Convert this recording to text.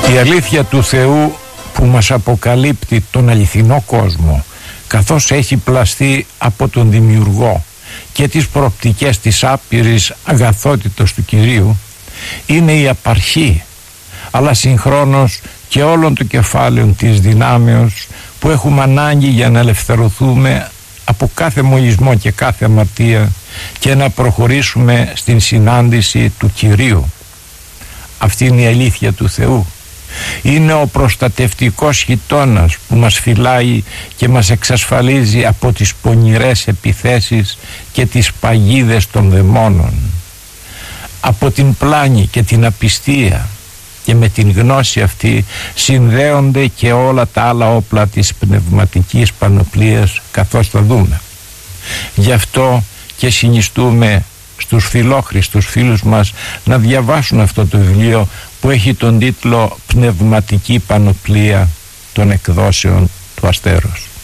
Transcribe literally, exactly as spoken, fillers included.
Η αλήθεια του Θεού που μας αποκαλύπτει τον αληθινό κόσμο, καθώς έχει πλαστεί από τον Δημιουργό και τις προοπτικές της άπειρης αγαθότητος του Κυρίου, είναι η απαρχή, αλλά συγχρόνως και όλων των κεφάλαιων της δυνάμεως που έχουμε ανάγκη για να ελευθερωθούμε από κάθε μολυσμό και κάθε αμαρτία και να προχωρήσουμε στην συνάντηση του Κυρίου. Αυτή είναι η αλήθεια του Θεού. Είναι ο προστατευτικός χιτώνας που μας φυλάει και μας εξασφαλίζει από τις πονηρές επιθέσεις και τις παγίδες των δαιμόνων, από την πλάνη και την απιστία, και με την γνώση αυτή συνδέονται και όλα τα άλλα όπλα της πνευματικής πανοπλίας, καθώς θα δούμε. Γι' αυτό και συνιστούμε στους φιλόχρηστους φίλους μας να διαβάσουν αυτό το βιβλίο που έχει τον τίτλο «Πνευματική Πανοπλία των εκδόσεων του Αστέρος».